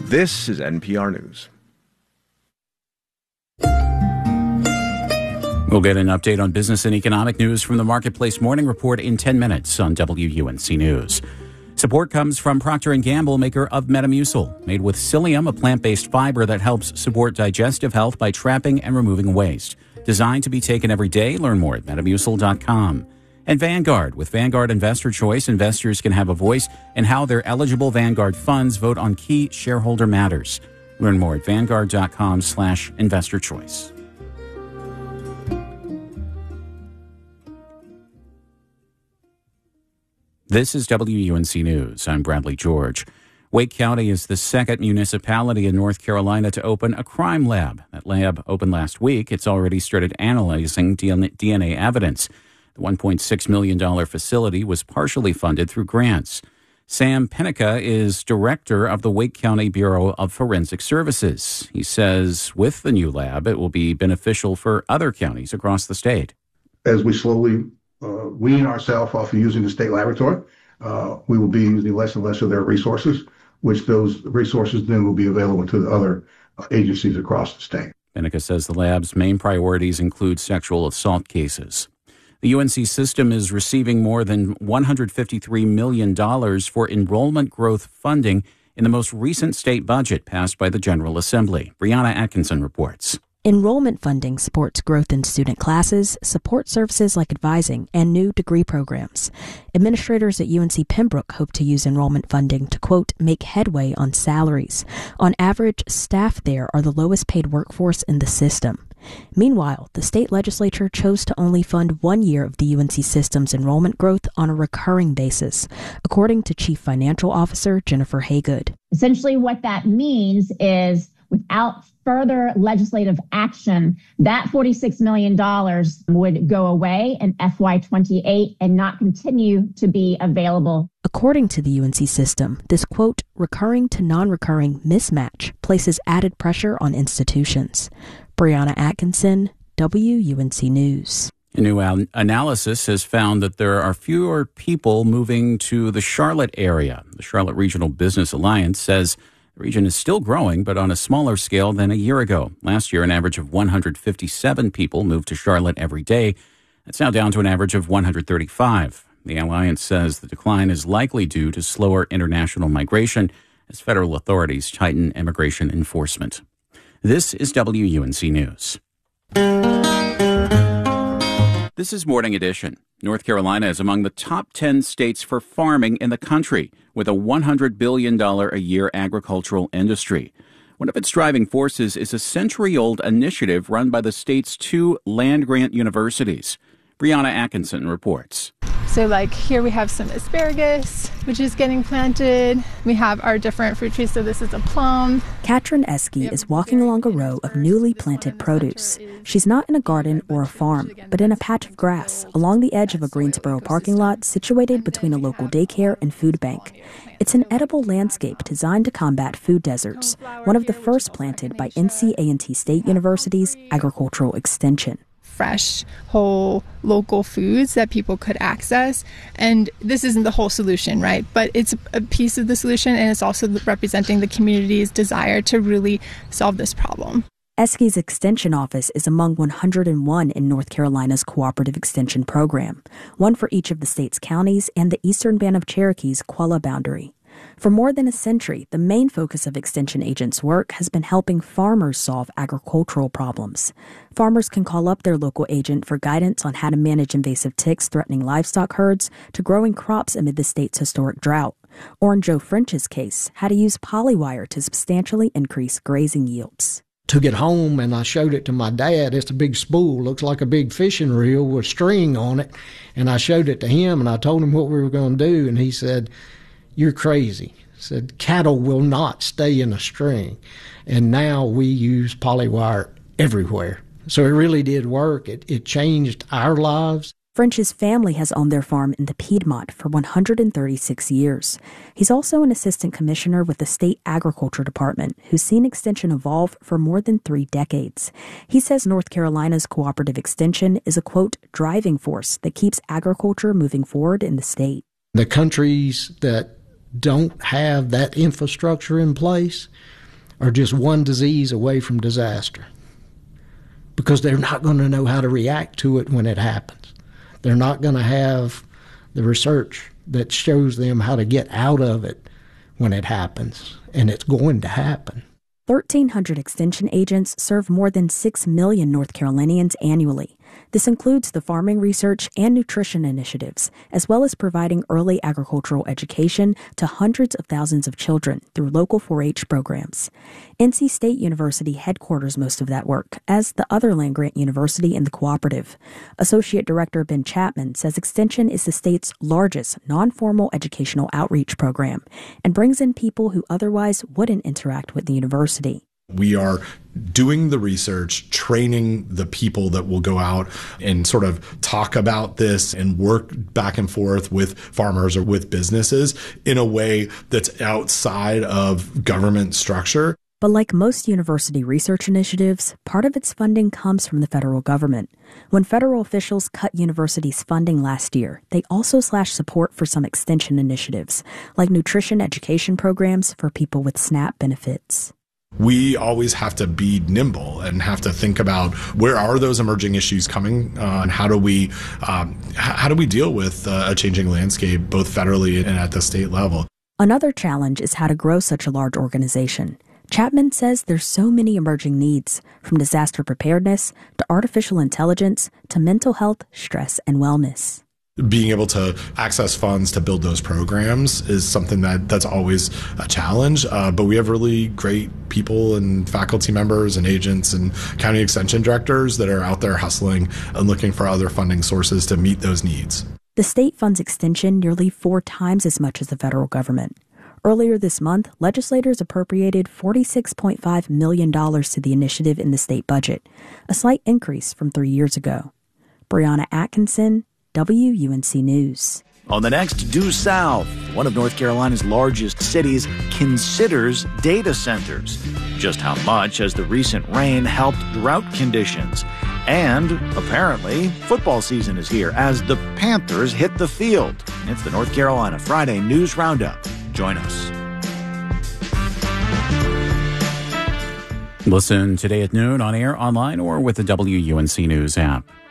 This is NPR News. We'll get an update on business and economic news from the Marketplace Morning Report in 10 minutes on WUNC News. Support comes from Procter & Gamble, maker of Metamucil, made with psyllium, a plant-based fiber that helps support digestive health by trapping and removing waste. Designed to be taken every day. Learn more at Metamucil.com. And Vanguard. With Vanguard Investor Choice, investors can have a voice in how their eligible Vanguard funds vote on key shareholder matters. Learn more at Vanguard.com/investorchoice. This is WUNC News. I'm Bradley George. Wake County is the second municipality in North Carolina to open a crime lab. That lab opened last week. It's already started analyzing DNA evidence. The $1.6 million facility was partially funded through grants. Sam Penica is director of the Wake County Bureau of Forensic Services. He says with the new lab, it will be beneficial for other counties across the state. As we slowly wean ourselves off of using the state laboratory, we will be using less and less of their resources, which those resources then will be available to the other agencies across the state. Penica says the lab's main priorities include sexual assault cases. The UNC system is receiving more than $153 million for enrollment growth funding in the most recent state budget passed by the General Assembly. Brianna Atkinson reports. Enrollment funding supports growth in student classes, support services like advising, and new degree programs. Administrators at UNC Pembroke hope to use enrollment funding to, quote, make headway on salaries. On average, staff there are the lowest paid workforce in the system. Meanwhile, the state legislature chose to only fund 1 year of the UNC system's enrollment growth on a recurring basis, according to Chief Financial Officer Jennifer Haygood. Essentially, what that means is without further legislative action, that $46 million would go away in FY28 and not continue to be available. According to the UNC system, this, quote, recurring to non-recurring mismatch places added pressure on institutions. Brianna Atkinson, WUNC News. A new analysis has found that there are fewer people moving to the Charlotte area. The Charlotte Regional Business Alliance says the region is still growing, but on a smaller scale than a year ago. Last year, an average of 157 people moved to Charlotte every day. That's now down to an average of 135. The Alliance says the decline is likely due to slower international migration as federal authorities tighten immigration enforcement. This is WUNC News. This is Morning Edition. North Carolina is among the top 10 states for farming in the country, with a $100 billion a year agricultural industry. One of its driving forces is a century-old initiative run by the state's two land-grant universities. Brianna Atkinson reports. So here we have some asparagus, which is getting planted. We have our different fruit trees. So this is a plum. Katrin Eske is walking along a row of newly planted produce. She's not in a garden or a farm, but in a patch of grass along the edge of a Greensboro parking lot situated between a local daycare and food bank. It's an edible landscape designed to combat food deserts, one of the first planted by NC A&T State University's Agricultural Extension. Fresh, whole, local foods that people could access. And this isn't the whole solution, right? But it's a piece of the solution, and it's also representing the community's desire to really solve this problem. Eske's Extension Office is among 101 in North Carolina's Cooperative Extension Program, one for each of the state's counties and the Eastern Band of Cherokee's Qualla boundary. For more than a century, the main focus of Extension agents' work has been helping farmers solve agricultural problems. Farmers can call up their local agent for guidance on how to manage invasive ticks threatening livestock herds to growing crops amid the state's historic drought. Or in Joe French's case, how to use polywire to substantially increase grazing yields. Took it home and I showed it to my dad. It's a big spool, looks like a big fishing reel with string on it. And I showed it to him and I told him what we were going to do. And he said, "You're crazy." He said, "Cattle will not stay in a string." And now we use polywire everywhere. So it really did work. It changed our lives. French's family has owned their farm in the Piedmont for 136 years. He's also an assistant commissioner with the state agriculture department who's seen Extension evolve for more than 3 decades. He says North Carolina's cooperative extension is a, quote, driving force that keeps agriculture moving forward in the state. The countries that don't have that infrastructure in place are just one disease away from disaster, because they're not going to know how to react to it when it happens. They're not going to have the research that shows them how to get out of it when it happens, and it's going to happen. 1,300 extension agents serve more than 6 million North Carolinians annually. This includes the farming research and nutrition initiatives, as well as providing early agricultural education to hundreds of thousands of children through local 4-H programs. NC State University headquarters most of that work, as the other land-grant university in the cooperative. Associate Director Ben Chapman says Extension is the state's largest non-formal educational outreach program and brings in people who otherwise wouldn't interact with the university. We are doing the research, training the people that will go out and sort of talk about this and work back and forth with farmers or with businesses in a way that's outside of government structure. But like most university research initiatives, part of its funding comes from the federal government. When federal officials cut universities' funding last year, they also slashed support for some extension initiatives, like nutrition education programs for people with SNAP benefits. We always have to be nimble and have to think about where are those emerging issues coming and how do we deal with a changing landscape, both federally and at the state level. Another challenge is how to grow such a large organization. Chapman says there's so many emerging needs, from disaster preparedness to artificial intelligence to mental health, stress, and wellness. Being able to access funds to build those programs is something that's always a challenge, but we have really great people and faculty members and agents and county extension directors that are out there hustling and looking for other funding sources to meet those needs. The state funds extension nearly 4 times as much as the federal government. Earlier this month, legislators appropriated $46.5 million to the initiative in the state budget, a slight increase from 3 years ago. Brianna Atkinson, WUNC News. On the next Due South, one of North Carolina's largest cities considers data centers. Just how much has the recent rain helped drought conditions? And apparently, football season is here as the Panthers hit the field. It's the North Carolina Friday News Roundup. Join us. Listen today at noon on air, online, or with the WUNC News app.